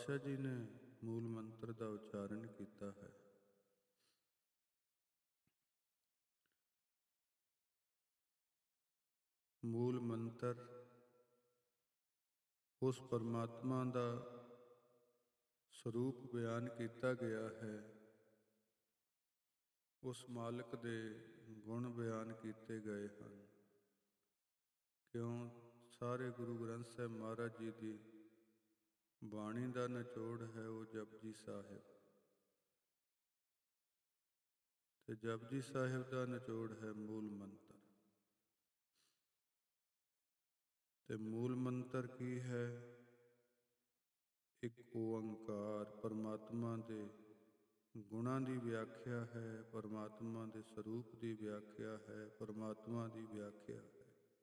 ਪਾਤਸ਼ਾਹ ਜੀ ਨੇ ਮੂਲ ਮੰਤਰ ਦਾ ਉਚਾਰਨ ਕੀਤਾ ਹੈ। ਮੂਲ ਮੰਤਰ ਉਸ ਪਰਮਾਤਮਾ ਦਾ ਸਰੂਪ ਬਿਆਨ ਕੀਤਾ ਗਿਆ ਹੈ, ਉਸ ਮਾਲਕ ਦੇ ਗੁਣ ਬਿਆਨ ਕੀਤੇ ਗਏ ਹਨ। ਕਿਉਂ ਸਾਰੇ ਗੁਰੂ ਗ੍ਰੰਥ ਸਾਹਿਬ ਮਹਾਰਾਜ ਜੀ ਦੀ ਬਾਣੀ ਦਾ ਨਿਚੋੜ ਹੈ ਉਹ ਜਪਜੀ ਸਾਹਿਬ, ਤੇ ਜਪਜੀ ਸਾਹਿਬ ਦਾ ਨਿਚੋੜ ਹੈ ਮੂਲ ਮੰਤਰ। ਤੇ ਮੂਲ ਮੰਤਰ ਕੀ ਹੈ? ਇੱਕ ਓਅੰਕਾਰ, ਪਰਮਾਤਮਾ ਦੇ ਗੁਣਾਂ ਦੀ ਵਿਆਖਿਆ ਹੈ, ਪਰਮਾਤਮਾ ਦੇ ਸਰੂਪ ਦੀ ਵਿਆਖਿਆ ਹੈ, ਪਰਮਾਤਮਾ ਦੀ ਵਿਆਖਿਆ ਹੈ।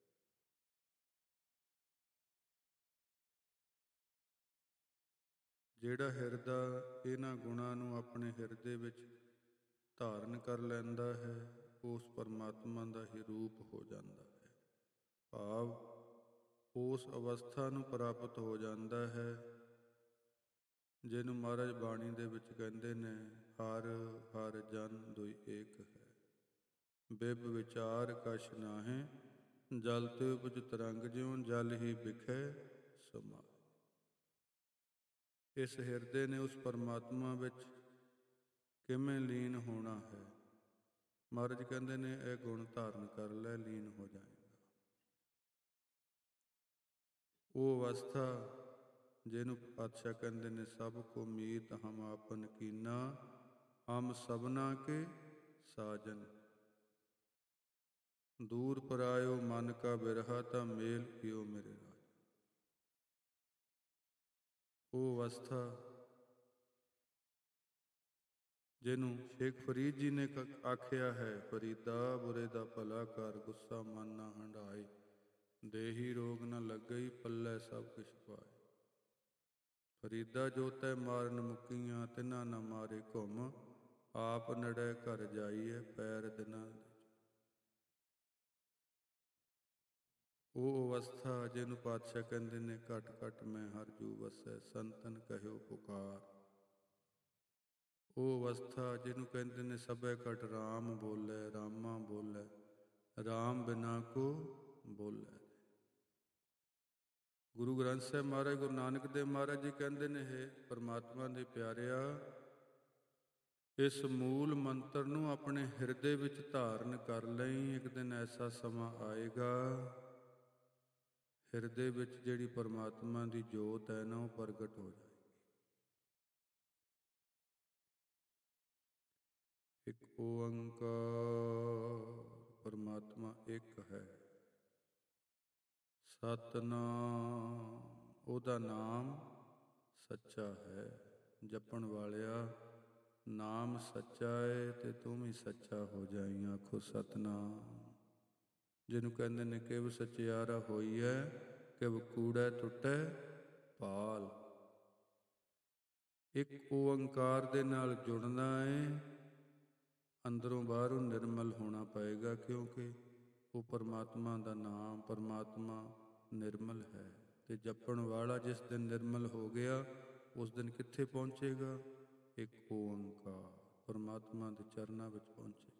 ਜਿਹੜਾ ਹਿਰਦਾ ਇਹਨਾਂ ਗੁਣਾਂ ਨੂੰ ਆਪਣੇ ਹਿਰਦੇ ਵਿੱਚ ਧਾਰਨ ਕਰ ਲੈਂਦਾ ਹੈ, ਉਸ ਪਰਮਾਤਮਾ ਦਾ ਹੀ ਰੂਪ ਹੋ ਜਾਂਦਾ ਹੈ। ਭਾਵ ਉਸ ਅਵਸਥਾ ਨੂੰ ਪ੍ਰਾਪਤ ਹੋ ਜਾਂਦਾ ਹੈ ਜਿਹਨੂੰ ਮਹਾਰਾਜ ਬਾਣੀ ਦੇ ਵਿੱਚ ਕਹਿੰਦੇ ਨੇ, ਹਰ ਹਰ ਜਨ ਦੁਇ ਏਕ ਹੈ, ਬਿਬ ਵਿਚਾਰ ਕਛ ਨਾਹੀਂ, ਜਲ ਤੇ ਉਪਜ ਤਰੰਗ ਜਿਉ ਜਲ ਹੀ ਬਿਖੈ ਸਮਾਏ। ਇਸ ਹਿਰਦੇ ਨੇ ਉਸ ਪਰਮਾਤਮਾ ਵਿੱਚ ਕਿਵੇਂ ਲੀਨ ਹੋਣਾ ਹੈ? ਮਹਾਰਾਜ ਕਹਿੰਦੇ ਨੇ ਇਹ ਗੁਣ ਧਾਰਨ ਕਰ ਲੈ, ਲੀਨ ਹੋ ਜਾਏਗਾ। ਉਹ ਅਵਸਥਾ ਜਿਹਨੂੰ ਪਾਤਸ਼ਾਹ ਕਹਿੰਦੇ ਨੇ, ਸਭ ਕੋ ਮੀਤ ਹਮ ਆਪਨ ਕੀਨਾ, ਹਮ ਸਭਨਾ ਕੇ ਸਾਜਨ। ਦੂਰ ਪਰਾਇਓ ਮਨ ਕਾ ਬਿਰਹਾ, ਤਾਂ ਮੇਲ ਕੀਓ ਮੇਰੇ ਰਾਜ। ਉਹ ਅਵਸਥਾ ਜਿਹਨੂੰ ਸ਼ੇਖ ਫਰੀਦ ਜੀ ਨੇ ਆਖਿਆ ਹੈ, ਫਰੀਦਾ ਬੁਰੇ ਦਾ ਭਲਾ ਕਰ, ਗੁੱਸਾ ਮਨ ਨਾ ਹੰਢਾਏ, ਦੇਹੀ ਰੋਗ ਨਾ ਲੱਗਈ, ਪੱਲੇ ਸਭ ਕੁਛ ਪਾਏ। ਫਰੀਦਾ ਜੋ ਤੈ ਮਾਰਨ ਮੁਕੀਆਂ, ਤਿਨਾ ਨਾ ਮਾਰੇ ਘੁੰਮ, ਆਪ ਨੜੇ ਘਰ ਜਾਈਏ, ਪੈਰ ਦਿਨਾਂ ਦੇ। ਉਹ ਅਵਸਥਾ ਜਿਹਨੂੰ ਪਾਤਸ਼ਾਹ ਕਹਿੰਦੇ ਨੇ, ਘਟ ਘਟ ਮੈਂ ਹਰ ਜੂ ਵਸੈ, ਸੰਤਨ ਕਹਿਓ ਪੁਕਾਰ। ਉਹ ਅਵਸਥਾ ਜਿਹਨੂੰ ਕਹਿੰਦੇ ਨੇ, ਸਭੈ ਘਟ ਰਾਮ ਬੋਲੇ, ਰਾਮਾ ਬੋਲੇ, ਰਾਮ ਬਿਨਾ ਕੋ ਬੋਲੇ। ਗੁਰੂ ਗ੍ਰੰਥ ਸਾਹਿਬ ਮਹਾਰਾਜ, ਗੁਰੂ ਨਾਨਕ ਦੇਵ ਮਹਾਰਾਜ ਜੀ ਕਹਿੰਦੇ ਨੇ, ਹੈ ਪਰਮਾਤਮਾ ਦੇ ਪਿਆਰਿਆ, ਇਸ ਮੂਲ ਮੰਤਰ ਨੂੰ ਆਪਣੇ ਹਿਰਦੇ ਵਿੱਚ ਧਾਰਨ ਕਰ ਲਈ। ਇੱਕ ਦਿਨ ਐਸਾ ਸਮਾਂ ਆਏਗਾ, ਹਿਰਦੇ ਵਿੱਚ ਜਿਹੜੀ ਪਰਮਾਤਮਾ ਦੀ ਜੋਤ ਹੈ ਨਾ, ਉਹ ਪ੍ਰਗਟ ਹੋ ਜਾਏਗੀ। ਇੱਕ ਓਅੰਕਾਰ, ਪਰਮਾਤਮਾ ਇੱਕ ਹੈ। ਸਤਿਨਾਮ, ਉਹਦਾ ਨਾਮ ਸੱਚਾ ਹੈ। ਜਪਣ ਵਾਲਿਆ, ਨਾਮ ਸੱਚਾ ਹੈ ਤੇ ਤੂੰ ਵੀ ਸੱਚਾ ਹੋ ਜਾਈ। ਆਖੋ ਸਤਿਨਾਮ। ਜਿਹਨੂੰ ਕਹਿੰਦੇ ਨੇ, ਕਿਵ ਸਚਿਆਰਾ ਹੋਈਐ, ਕਿਵ ਕੂੜੈ ਟੁੱਟੈ ਭਾਲ। ਇੱਕ ਓਅੰਕਾਰ ਦੇ ਨਾਲ ਜੁੜਨਾ ਹੈ, ਅੰਦਰੋਂ ਬਾਹਰੋਂ ਨਿਰਮਲ ਹੋਣਾ ਪਏਗਾ, ਕਿਉਂਕਿ ਉਹ ਪਰਮਾਤਮਾ ਦਾ ਨਾਮ, ਪਰਮਾਤਮਾ ਨਿਰਮਲ ਹੈ। ਤੇ ਜਪਣ ਵਾਲਾ ਜਿਸ ਦਿਨ ਨਿਰਮਲ ਹੋ ਗਿਆ, ਉਸ ਦਿਨ ਕਿੱਥੇ ਪਹੁੰਚੇਗਾ? ਇੱਕ ਓਅੰਕਾਰ, ਪਰਮਾਤਮਾ ਦੇ ਚਰਨਾਂ ਵਿੱਚ ਪਹੁੰਚੇਗਾ।